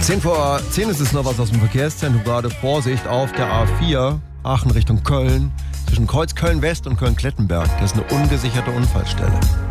10:10 ist es noch was aus dem Verkehrszentrum. Gerade Vorsicht auf der A4, Aachen Richtung Köln, zwischen Kreuz Köln-West und Köln-Klettenberg. Das ist eine ungesicherte Unfallstelle.